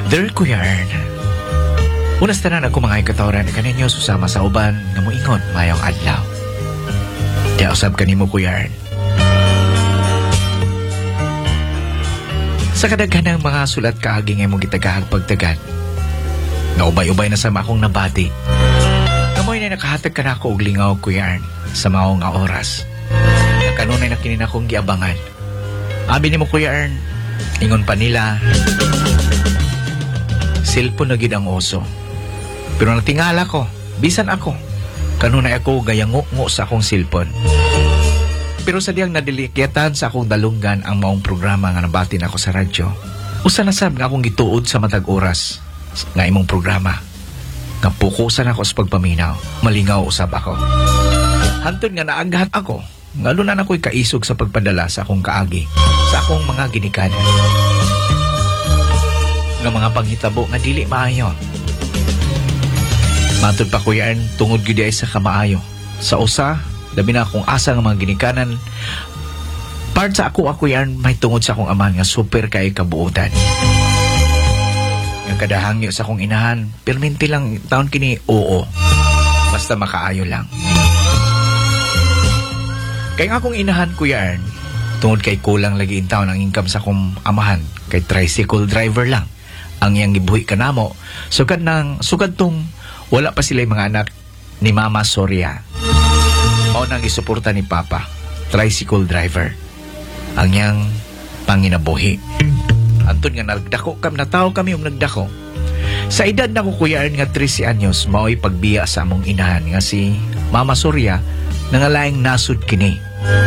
There, Kuya Ern. Unas tanan ako mga ikatoran kaninyo susama sa uban nga moingon mayong adlaw. Di usab kanimo, Kuya Ern. Sa kadaghanang mga sulat kaagi nga mong gitagahag pagtagad, nga ubay-ubay na sa akong nabati. Kamoy na nakahatag ka na ako og lingaw, Kuya Ern, sa maong nga oras. Kanunay na kinin akong giabangan. Abi ni mo, Kuya Ern, ingon pa nila, cellphone na gid ang oso. Pero natingala ko, bisan ako, kanunay ako gayango-ngo sa akong cellphone. Pero sa diyang nadilikyatan sa akong dalunggan ang maong programa nga nabatin ako sa radyo, usa na sab nga akong gituod sa matag oras nga imong programa. Nga pukusan ako sa pagpaminaw, malingaw usab ako. Hantod nga naaghat ako, nga lunan ako'y kaisog sa pagpadala sa akong kaagi, sa akong mga ginikanan. Nga mga panghitabo nga dili maayo. Matod pa, Kuya Ern, tungod gyud ay sa kamaayo. Sa usa, labi na akong asa nga mga ginikanan. Part sa ako, Kuya Ern, may tungod sa akong aman nga super kay kabuutan. Nga kadahangyo sa akong inahan, perminti lang taon kini oo. Basta makaayo lang. Kaya nga akong inahan, Kuya Ern, tungod kay kulang lagi in taon ang income sa akong amahan, kay tricycle driver lang ang iyang gibuhi kanamo. Sugad tong wala pa sila mga anak ni Mama Soria. Mao nang isuporta ni Papa, tricycle driver ang iyang panginabuhi. Antun nga nagdako kami, nataw kami yung nagdako. Sa edad na ko, Kuya Ern, nga 13 anyos, mao'y pagbiya sa among inahan nga si Mama Soria nangalaing nasud kini.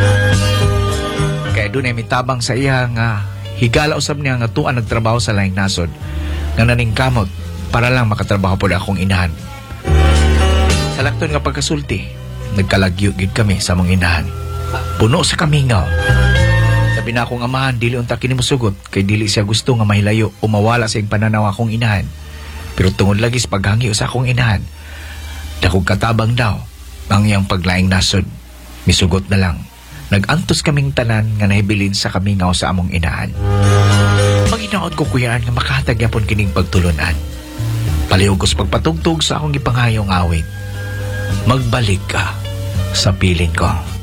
Kaya doon ay mitabang sa iya nga higala usab niya nga tuan nagtrabaho sa laing nasod nga naningkamot para lang makatrabaho po akong inahan. Sa lakton nga pagkasulti, nagkalagyo gid kami sa among inahan. Puno sa kamingaw. Sabi na akong amahan, dili unta kini mosugot kay dili siya gusto nga mahilayo o mawala sa iyang pananaw akong inahan. Pero tungod lagi sa paghangyo sa akong inahan, dakog katabang daw ang iyang paglaing nasod. Misugot na lang. Nag-antos kaming tanan nga nahibilin sa kamingaw sa among inahan. Maginaot ko, Kuya Ern, nga makahatag yapon kining pagtulunan. Palihog ko sa pagpatugtog sa akong gipangayong awit. Magbalik ka sa piling ko.